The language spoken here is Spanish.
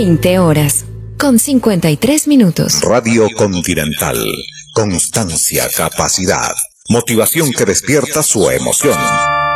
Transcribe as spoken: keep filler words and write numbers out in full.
veinte horas, con cincuenta y tres minutos. Radio Continental. Constancia, capacidad, motivación que despierta su emoción.